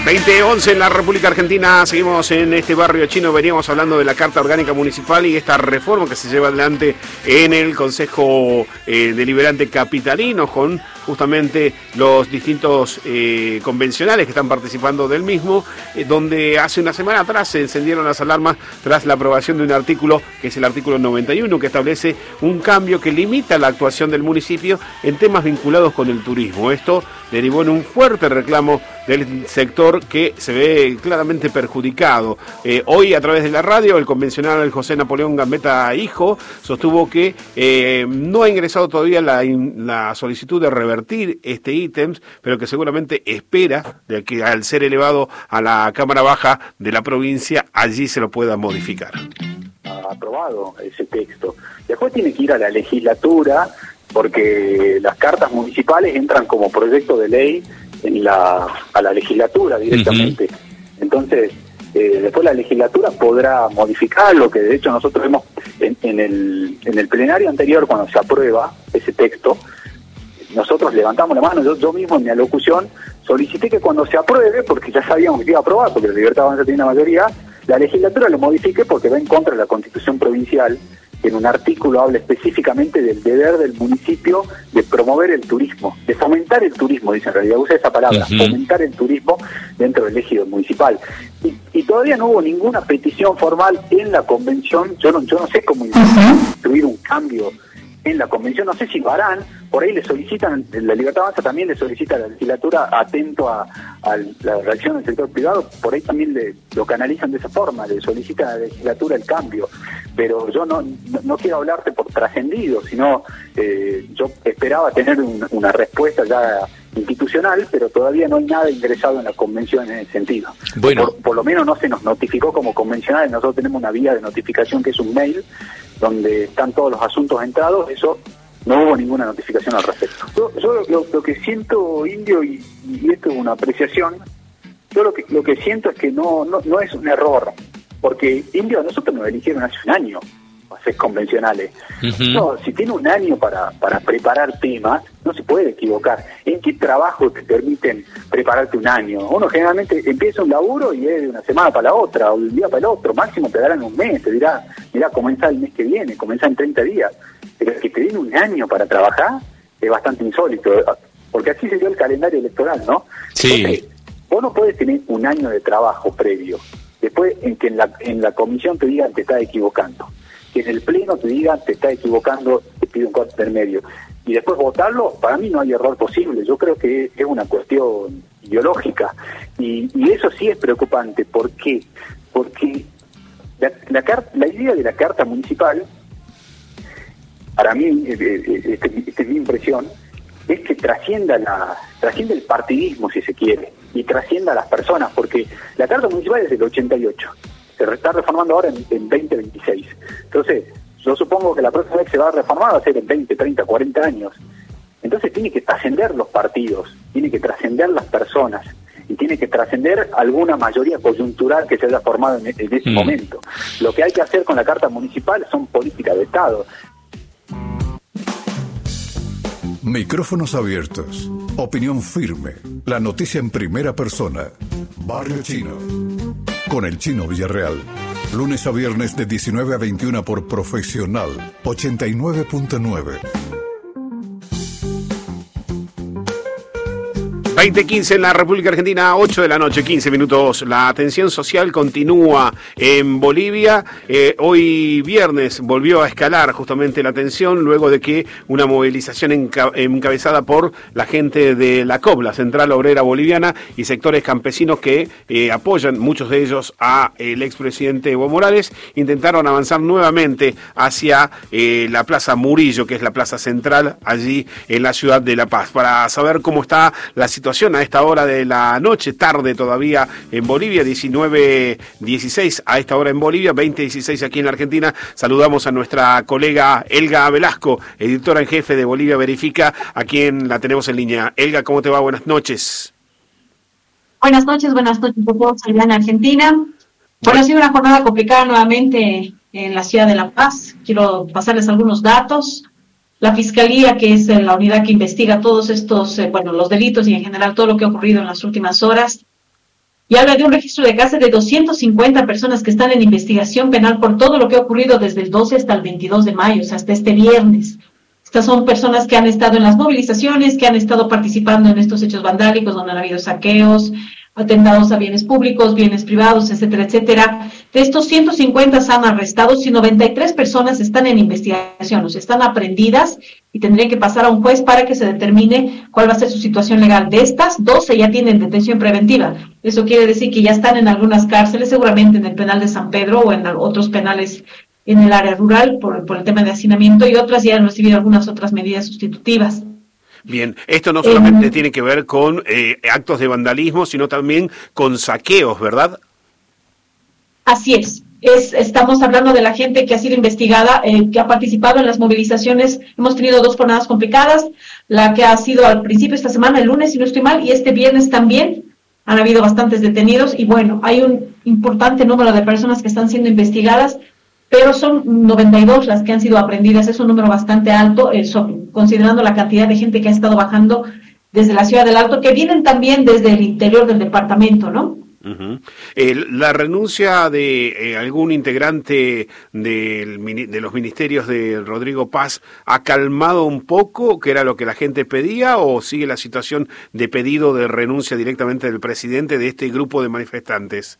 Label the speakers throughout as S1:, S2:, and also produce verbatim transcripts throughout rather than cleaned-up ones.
S1: veinte once en la República Argentina, seguimos en este barrio chino, veníamos hablando de la Carta Orgánica Municipal y esta reforma que se lleva adelante en el Consejo eh, Deliberante Capitalino con justamente los distintos eh, convencionales que están participando del mismo, eh, donde hace una semana atrás se encendieron las alarmas tras la aprobación de un artículo, que es el artículo noventa y uno, que establece un cambio que limita la actuación del municipio en temas vinculados con el turismo. Esto derivó en un fuerte reclamo del sector que se ve claramente perjudicado. Eh, hoy, a través de la radio, el convencional José Napoleón Gambetta Hijo sostuvo que eh, no ha ingresado todavía la, la solicitud de revertir este ítem, pero que seguramente espera de que al ser elevado a la Cámara Baja de la provincia, allí se lo pueda modificar.
S2: Ha aprobado ese texto. Después tiene que ir a la legislatura, porque las cartas municipales entran como proyecto de ley en la a la legislatura directamente. Uh-huh. Entonces, eh, después la legislatura podrá modificar lo que de hecho nosotros vemos en, en el en el plenario anterior, cuando se aprueba ese texto, nosotros levantamos la mano, yo, yo mismo en mi alocución solicité que cuando se apruebe, porque ya sabíamos que iba a aprobar, porque la Libertad Avanza tiene una mayoría, la legislatura lo modifique porque va en contra de la Constitución Provincial, que en un artículo habla específicamente del deber del municipio de promover el turismo, de fomentar el turismo, dice en realidad, usa esa palabra, uh-huh. fomentar el turismo dentro del ejido municipal. Y, y todavía no hubo ninguna petición formal en la convención, yo no, yo no sé cómo incluir un cambio en la convención, no sé si lo harán, por ahí le solicitan, la Libertad Avanza también le solicita a la legislatura atento a, a la reacción del sector privado, por ahí también le, lo canalizan de esa forma, le solicitan a la legislatura el cambio, pero yo no, no, no quiero hablarte por trascendido, sino eh, yo esperaba tener un, una respuesta ya institucional, pero todavía no hay nada ingresado en la convención en ese sentido.
S1: Bueno.
S2: Por, por lo menos no se nos notificó como convencionales, nosotros tenemos una vía de notificación que es un mail, donde están todos los asuntos entrados, eso no hubo ninguna notificación al respecto. Yo, yo lo, lo que siento, Indio, y, y esto es una apreciación, yo lo que lo que siento es que no, no, no es un error, porque Indio, nosotros nos eligieron hace un año para ser convencionales. Uh-huh. No, si tiene un año para, para preparar temas, no se puede equivocar. ¿En qué trabajo te permiten prepararte un año? Uno generalmente empieza un laburo y es de una semana para la otra, o de un día para el otro, máximo te darán un mes, te dirá, mirá, comenzá el mes que viene, comenzá en treinta días. Pero que te den un año para trabajar es bastante insólito, porque así se dio el calendario electoral, ¿no?
S1: Sí.
S2: Entonces, vos no podés tener un año de trabajo previo, después en que en la, en la comisión te digan te estás equivocando, que en el pleno te digan te estás equivocando, te pido un corte intermedio, y después votarlo, para mí no hay error posible. Yo creo que es una cuestión ideológica, y, y eso sí es preocupante. ¿Por qué? Porque la, la, car- la idea de la carta municipal, para mí, este, esta es mi impresión, es que trascienda la trascienda el partidismo, si se quiere, y trascienda a las personas, porque la Carta Municipal es del ochenta y ocho, se está reformando ahora en, en veinte veintiséis. Entonces, yo supongo que la próxima vez que se va a reformar va a ser en veinte, treinta, cuarenta años. Entonces tiene que trascender los partidos, tiene que trascender las personas, y tiene que trascender alguna mayoría coyuntural que se haya formado en, en ese mm. momento. Lo que hay que hacer con la Carta Municipal son políticas de Estado.
S3: Micrófonos abiertos. Opinión firme. La noticia en primera persona. Barrio Chino. Con el Chino Villarreal. Lunes a viernes de diecinueve a veintiuna por Profesional ochenta y nueve punto nueve.
S1: veinte quince en la República Argentina, ocho de la noche, quince minutos. La tensión social continúa en Bolivia. Eh, hoy viernes volvió a escalar justamente la tensión luego de que una movilización enca- encabezada por la gente de la C O B, la Central Obrera Boliviana, y sectores campesinos que eh, apoyan, muchos de ellos, a el expresidente Evo Morales, intentaron avanzar nuevamente hacia eh, la Plaza Murillo, que es la plaza central allí en la ciudad de La Paz. Para saber cómo está la situación a esta hora de la noche, tarde todavía en Bolivia, diecinueve dieciséis a esta hora en Bolivia, veinte dieciséis aquí en la Argentina. Saludamos a nuestra colega Elga Velasco, editora en jefe de Bolivia Verifica, a quien la tenemos en línea. Elga, ¿cómo te va? Buenas noches.
S4: Buenas noches, buenas noches a todos allá en Argentina. Bueno, ha sido una jornada complicada nuevamente en la ciudad de La Paz. Quiero pasarles algunos datos. La Fiscalía, que es la unidad que investiga todos estos, eh, bueno, los delitos y en general todo lo que ha ocurrido en las últimas horas, y habla de un registro de casi de doscientas cincuenta personas que están en investigación penal por todo lo que ha ocurrido desde el doce hasta el veintidós de mayo, o sea, hasta este viernes. Estas son personas que han estado en las movilizaciones, que han estado participando en estos hechos vandálicos donde han habido saqueos, atentados a bienes públicos, bienes privados, etcétera, etcétera. De estos ciento cincuenta se han arrestado y noventa y tres personas están en investigación, o sea, están aprehendidas y tendrían que pasar a un juez para que se determine cuál va a ser su situación legal. De estas, doce ya tienen detención preventiva. Eso quiere decir que ya están en algunas cárceles, seguramente en el penal de San Pedro o en otros penales en el área rural por, por el tema de hacinamiento, y otras ya han recibido algunas otras medidas sustitutivas.
S1: Bien, esto no solamente eh, tiene que ver con eh, actos de vandalismo, sino también con saqueos, ¿verdad?
S4: Así es. Es, estamos hablando de la gente que ha sido investigada, eh, que ha participado en las movilizaciones. Hemos tenido dos jornadas complicadas, la que ha sido al principio de esta semana, el lunes, si no estoy mal, y este viernes también. Han habido bastantes detenidos y bueno, hay un importante número de personas que están siendo investigadas, pero son noventa y dos las que han sido aprehendidas. Es un número bastante alto, eh, son, considerando la cantidad de gente que ha estado bajando desde la Ciudad del Alto, que vienen también desde el interior del departamento, ¿no?
S1: Uh-huh. Eh, la renuncia de eh, algún integrante del, de los ministerios de Rodrigo Paz ha calmado un poco, que era lo que la gente pedía, o sigue la situación de pedido de renuncia directamente del presidente de este grupo de manifestantes?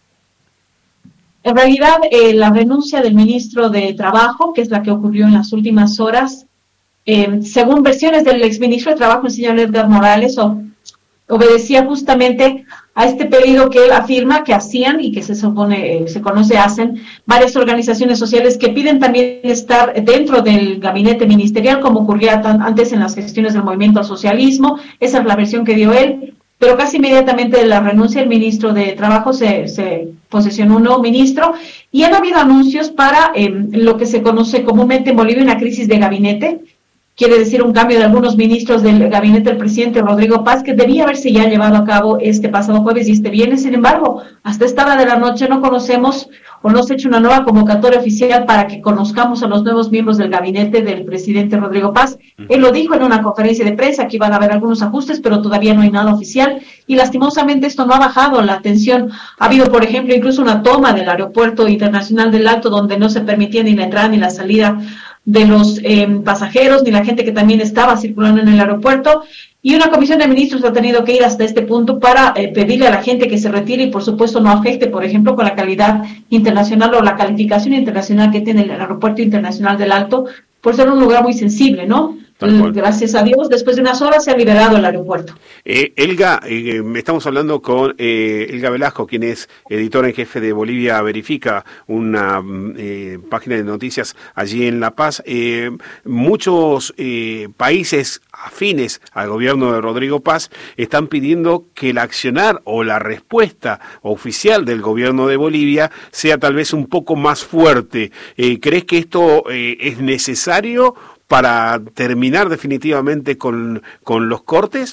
S4: En realidad, eh, la renuncia del ministro de Trabajo, que es la que ocurrió en las últimas horas, eh, según versiones del exministro de Trabajo, el señor Edgar Morales, o, obedecía justamente a este pedido que él afirma que hacían y que se supone, eh, se conoce, hacen varias organizaciones sociales que piden también estar dentro del gabinete ministerial, como ocurría tan, antes en las gestiones del movimiento al socialismo. Esa es la versión que dio él. Pero casi inmediatamente de la renuncia del ministro de Trabajo se, se posesionó un nuevo ministro y han habido anuncios para eh, lo que se conoce comúnmente en Bolivia una crisis de gabinete. Quiere decir un cambio de algunos ministros del gabinete del presidente Rodrigo Paz, que debía haberse ya llevado a cabo este pasado jueves y este viernes. Sin embargo, hasta esta hora de la noche no conocemos o no se ha hecho una nueva convocatoria oficial para que conozcamos a los nuevos miembros del gabinete del presidente Rodrigo Paz. Él lo dijo en una conferencia de prensa que iban a haber algunos ajustes, pero todavía no hay nada oficial y lastimosamente esto no ha bajado la atención. Ha habido, por ejemplo, incluso una toma del aeropuerto internacional del Alto donde no se permitía ni la entrada ni la salida de los eh, pasajeros, ni la gente que también estaba circulando en el aeropuerto, y una comisión de ministros ha tenido que ir hasta este punto para eh, pedirle a la gente que se retire y por supuesto no afecte, por ejemplo, con la calidad internacional o la calificación internacional que tiene el aeropuerto internacional del Alto, por ser un lugar muy sensible, ¿no? Gracias a Dios, después de unas horas se ha liberado el aeropuerto.
S1: Eh, Elga, eh, estamos hablando con eh, Elga Velasco, quien es editora en jefe de Bolivia Verifica, una eh, página de noticias allí en La Paz. Eh, muchos eh, países afines al gobierno de Rodrigo Paz están pidiendo que el accionar o la respuesta oficial del gobierno de Bolivia sea tal vez un poco más fuerte. Eh, ¿Crees que esto eh, es necesario para terminar definitivamente con, con los cortes?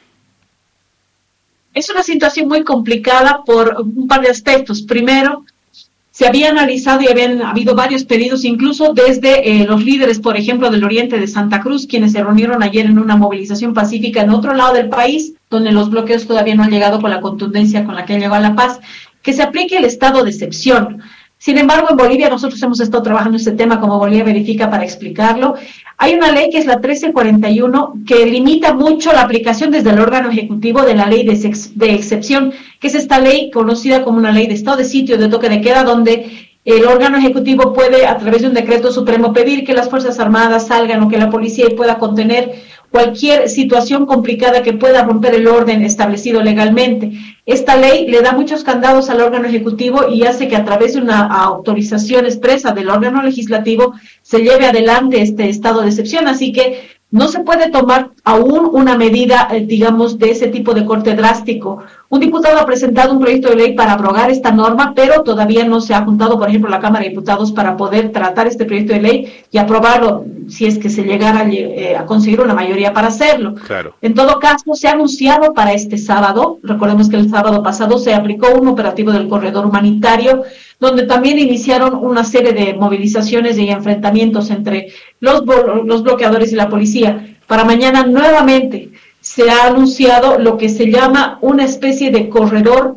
S4: Es una situación muy complicada por un par de aspectos. Primero, se había analizado y habían habido varios pedidos, incluso desde eh, los líderes, por ejemplo, del oriente de Santa Cruz, quienes se reunieron ayer en una movilización pacífica en otro lado del país, donde los bloqueos todavía no han llegado con la contundencia con la que llegó a La Paz, que se aplique el estado de excepción. Sin embargo, en Bolivia nosotros hemos estado trabajando este tema como Bolivia Verifica para explicarlo. Hay una ley que es la trece cuarenta y uno que limita mucho la aplicación desde el órgano ejecutivo de la ley de, ex, de excepción, que es esta ley conocida como una ley de estado de sitio, de toque de queda, donde el órgano ejecutivo puede, a través de un decreto supremo, pedir que las Fuerzas Armadas salgan o que la policía pueda contener cualquier situación complicada que pueda romper el orden establecido legalmente. Esta ley le da muchos candados al órgano ejecutivo y hace que a través de una autorización expresa del órgano legislativo se lleve adelante este estado de excepción. Así que no se puede tomar aún una medida, eh, digamos, de ese tipo de corte drástico. Un diputado ha presentado un proyecto de ley para abrogar esta norma, pero todavía no se ha juntado, por ejemplo, la Cámara de Diputados para poder tratar este proyecto de ley y aprobarlo, si es que se llegara eh, a conseguir una mayoría para hacerlo.
S1: Claro.
S4: En todo caso, se ha anunciado para este sábado, recordemos que el sábado pasado se aplicó un operativo del corredor humanitario, donde también iniciaron una serie de movilizaciones y enfrentamientos entre los, los bloqueadores y la policía. Para mañana nuevamente se ha anunciado lo que se llama una especie de corredor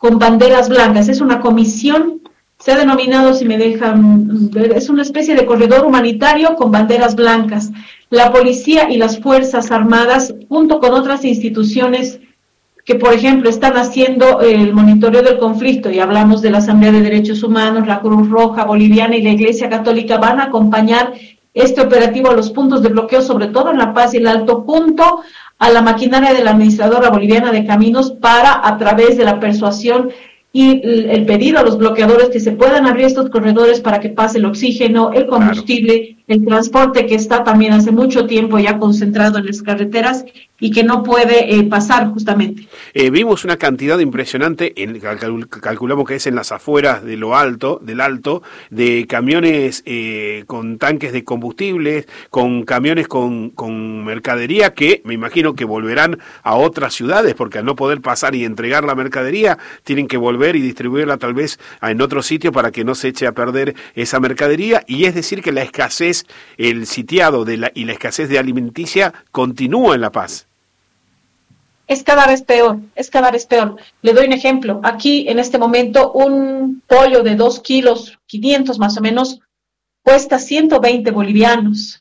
S4: con banderas blancas. Es una comisión, se ha denominado, si me dejan ver, es una especie de corredor humanitario con banderas blancas. La policía y las Fuerzas Armadas, junto con otras instituciones que, por ejemplo, están haciendo el monitoreo del conflicto, y hablamos de la Asamblea de Derechos Humanos, la Cruz Roja Boliviana y la Iglesia Católica, van a acompañar este operativo a los puntos de bloqueo, sobre todo en La Paz y el Alto, junto a la maquinaria de la Administradora Boliviana de Caminos, para, a través de la persuasión y el pedido a los bloqueadores que se puedan abrir estos corredores para que pase el oxígeno, el combustible, claro, el transporte que está también hace mucho tiempo ya concentrado en las carreteras y que no puede eh, pasar justamente.
S1: Eh, vimos una cantidad impresionante, en, cal, calculamos que es en las afueras de lo alto, del alto, de camiones eh, con tanques de combustibles, con camiones con, con mercadería que me imagino que volverán a otras ciudades, porque al no poder pasar y entregar la mercadería, tienen que volver y distribuirla tal vez en otro sitio para que no se eche a perder esa mercadería, y es decir que la escasez, el sitiado de la, y la escasez de alimenticia continúa en La Paz.
S4: Es cada vez peor, es cada vez peor. Le doy un ejemplo. Aquí, en este momento, un pollo de dos kilos, quinientos más o menos, cuesta ciento veinte bolivianos.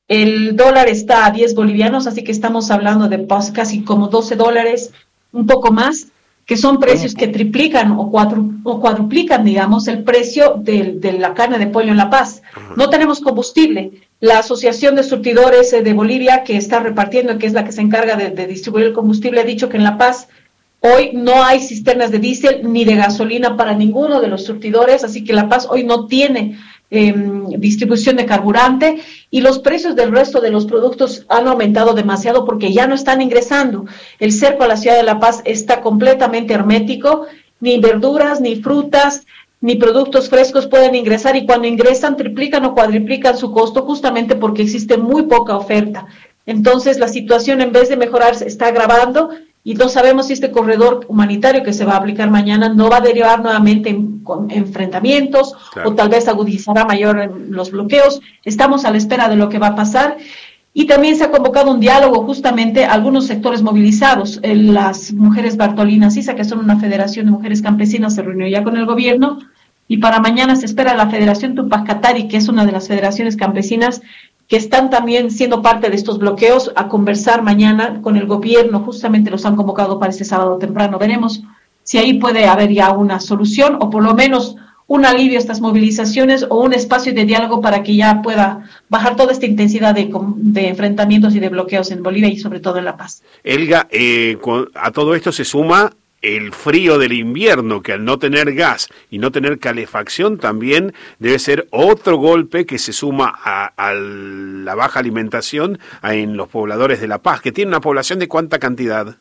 S4: El dólar está a diez bolivianos, así que estamos hablando de pues, casi como doce dólares, un poco más, que son precios que triplican o, cuadru, o cuadruplican, digamos, el precio de, de la carne de pollo en La Paz. No tenemos combustible. La Asociación de Surtidores de Bolivia, que está repartiendo, que es la que se encarga de, de distribuir el combustible, ha dicho que en La Paz hoy no hay cisternas de diésel ni de gasolina para ninguno de los surtidores, así que La Paz hoy no tiene eh, distribución de carburante, y los precios del resto de los productos han aumentado demasiado porque ya no están ingresando. El cerco a la ciudad de La Paz está completamente hermético, ni verduras, ni frutas, ni productos frescos pueden ingresar, y cuando ingresan triplican o cuadriplican su costo justamente porque existe muy poca oferta. Entonces la situación, en vez de mejorar, se está agravando, y no sabemos si este corredor humanitario que se va a aplicar mañana no va a derivar nuevamente en con enfrentamientos, claro, o tal vez agudizará mayor los bloqueos. Estamos a la espera de lo que va a pasar. Y también se ha convocado un diálogo justamente a algunos sectores movilizados. Las mujeres Bartolinas Sisa, que son una federación de mujeres campesinas, se reunió ya con el gobierno, y para mañana se espera la Federación Tupac Katari, que es una de las federaciones campesinas que están también siendo parte de estos bloqueos, a conversar mañana con el gobierno. Justamente los han convocado para este sábado temprano. Veremos si ahí puede haber ya una solución, o por lo menos un alivio a estas movilizaciones, o un espacio de diálogo para que ya pueda bajar toda esta intensidad de, de enfrentamientos y de bloqueos en Bolivia y sobre todo en La Paz.
S1: Elga, eh, a todo esto se suma el frío del invierno, que al no tener gas y no tener calefacción también debe ser otro golpe que se suma a, a la baja alimentación en los pobladores de La Paz, que tiene una población de ¿cuánta cantidad?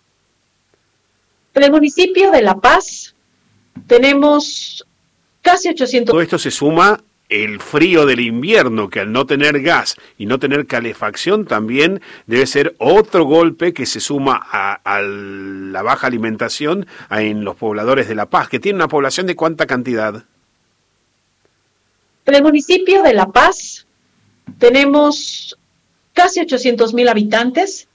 S4: En el municipio de La Paz tenemos casi ochocientos.
S1: Todo esto se suma el frío del invierno, que al no tener gas y no tener calefacción también debe ser otro golpe que se suma a, a la baja alimentación en los pobladores de La Paz, que tiene una población de ¿cuánta cantidad?
S4: En el municipio de La Paz tenemos casi ochocientos mil habitantes.